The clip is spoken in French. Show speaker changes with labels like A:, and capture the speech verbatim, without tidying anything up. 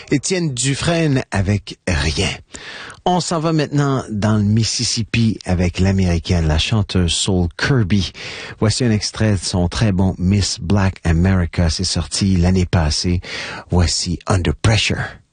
A: Étienne Dufresne avec Rien. On s'en va maintenant dans le Mississippi avec l'américaine, la chanteuse soul Kirby. Voici un extrait de son très bon Miss Black America. C'est sorti l'année passée. Voici Under Pressure.